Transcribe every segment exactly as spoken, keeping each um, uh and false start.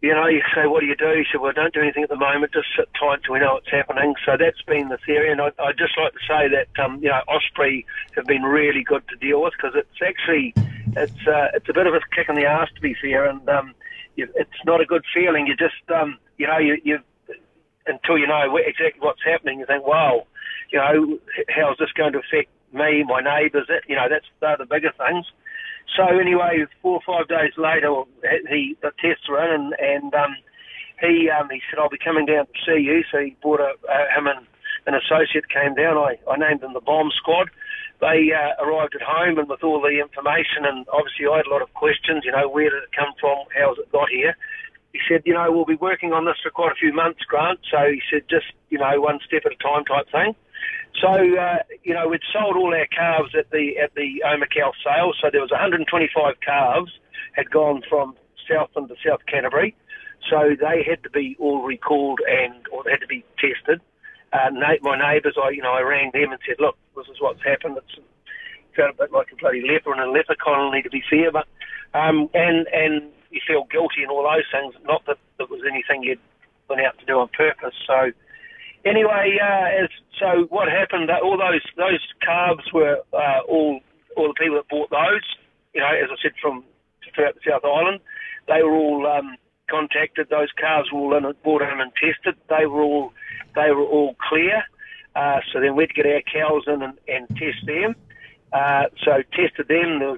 you know, you say, what do you do? He said, well, don't do anything at the moment, just sit tight till we know what's happening. So that's been the theory, and I, I'd just like to say that, um, you know, Osprey have been really good to deal with, because it's actually, it's uh, it's a bit of a kick in the arse, to be fair, and um, you, it's not a good feeling. You just, um, you know, you, you until you know exactly what's happening, you think, wow, you know, how's this going to affect me, my neighbours? You know, that's they're the bigger things. So anyway, four or five days later, he the tests were in, and, and um, he um, he said, I'll be coming down to see you. So he brought a, uh, him and an associate came down. I, I named them the bomb squad. They uh, arrived at home, and with all the information, and obviously I had a lot of questions, you know, where did it come from, how's it got here? He said, you know, we'll be working on this for quite a few months, Grant. So he said, just, you know, one step at a time type thing. So, uh, you know, we'd sold all our calves at the at the Omakau sale. So there was one hundred twenty-five calves had gone from Southland to South Canterbury. So they had to be all recalled and or they had to be tested. Uh, my neighbours, I you know, I rang them and said, look, this is what's happened. It's felt a bit like a bloody leper in a leper colony, to be fair. But um, and and you feel guilty and all those things. Not that it was anything you'd been out to do on purpose. So. Anyway, uh, as, so what happened? Uh, all those those calves were uh, all all the people that bought those. You know, as I said, from throughout the South Island, they were all um, contacted. Those calves were all in, brought in and tested. They were all they were all clear. Uh, so then we'd get our cows in and, and test them. Uh, so tested them. There was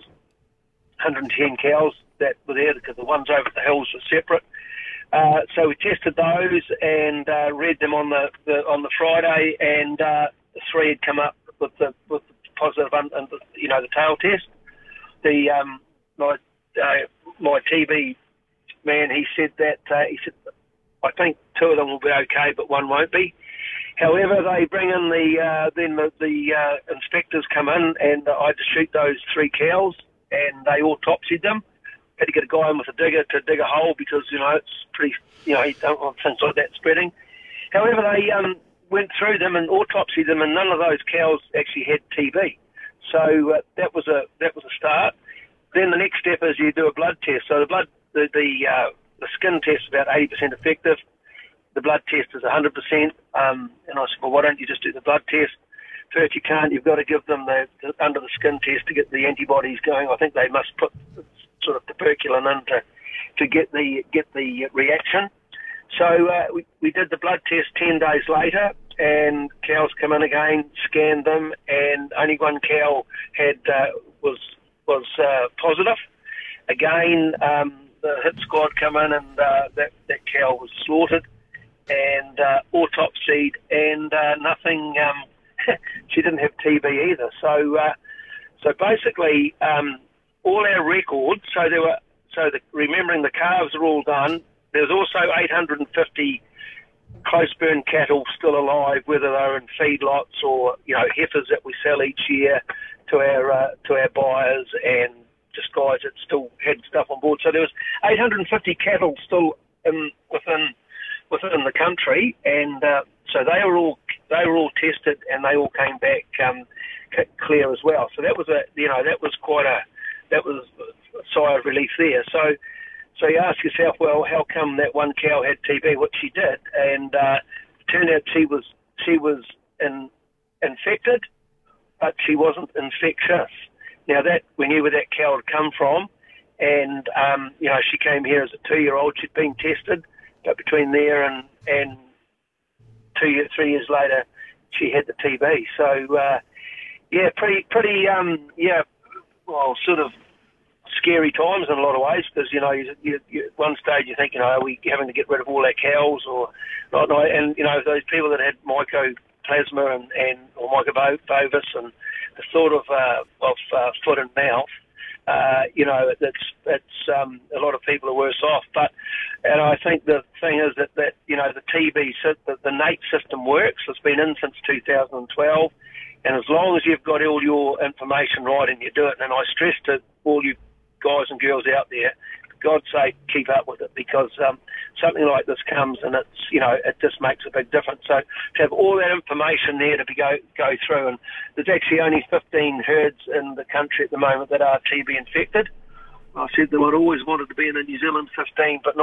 one hundred ten cows that were there because the ones over the hills were separate. Uh, so we tested those and uh, read them on the, the on the Friday, and uh, the three had come up with the with the positive, un, and the, you know, the tail test. The um, my uh, my T B man, he said that uh, he said I think two of them will be okay, but one won't be. However, they bring in the uh, then the, the uh, inspectors come in, and uh, I had to shoot those three cows, and they autopsied them. Had to get a guy in with a digger to dig a hole because, you know, it's pretty, you know, you don't want things like that spreading. However, they um, went through them and autopsied them, and none of those cows actually had T B. So uh, that was a that was a start. Then the next step is you do a blood test. So the blood, the the, uh, the skin test is about eighty percent effective. The blood test is one hundred percent. Um, and I said, well, why don't you just do the blood test? First, you can't. You've got to give them the, the under the skin test to get the antibodies going. I think they must put sort of tuberculin in to, to get the get the reaction. So uh, we, we did the blood test ten days later, and cows come in again, scanned them, and only one cow had uh, was was uh, positive. Again, um, the hit squad come in, and uh, that that cow was slaughtered and uh, autopsied, and uh, nothing. Um, she didn't have T B either. So uh, so basically. Um, All our records, so there were, so the, remembering the calves are all done. There's also eight hundred fifty close burn cattle still alive, whether they're in feedlots or, you know, heifers that we sell each year to our uh, to our buyers, and just guys that still had stuff on board. So there was eight hundred fifty cattle still in, within within the country, and uh, so they were all they were all tested, and they all came back um, clear as well. So that was a, you know, that was quite a That was a sigh of relief there. So so you ask yourself, well, how come that one cow had T B, which she did, and uh, it turned out she was she was in, infected, but she wasn't infectious. Now, that we knew where that cow had come from, and, um, you know, she came here as a two-year-old. She'd been tested, but between there and, and two years, three years later, she had the T B. So, uh, yeah, pretty, pretty, um, yeah, well, sort of scary times in a lot of ways, because, you know, you, you, you, at one stage you think, you know, are we having to get rid of all our cows or not? And, you know, those people that had mycoplasma and, and or mycobovis and the thought of, uh, of uh, foot and mouth, uh, you know, it's, it's um, a lot of people are worse off. But, and I think the thing is that, that you know, the T B, the, the N A T E system works. It's been in since two thousand twelve. And as long as you've got all your information right and you do it, and I stress to all you guys and girls out there, for God's sake, keep up with it, because um, something like this comes and it's, you know, it just makes a big difference. So to have all that information there to be go, go through, and there's actually only fifteen herds in the country at the moment that are T B infected. I said that I'd always wanted to be in a New Zealand fifteen, but not